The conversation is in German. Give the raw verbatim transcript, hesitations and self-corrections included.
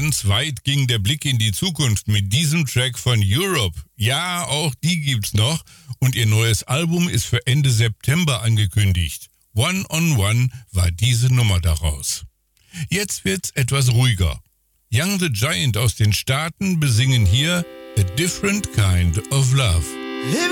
Ganz weit ging der Blick in die Zukunft mit diesem Track von Europe. Ja, auch die gibt's noch und ihr neues Album ist für Ende September angekündigt. One on One war diese Nummer daraus. Jetzt wird's etwas ruhiger. Young the Giant aus den Staaten besingen hier A Different Kind of Love.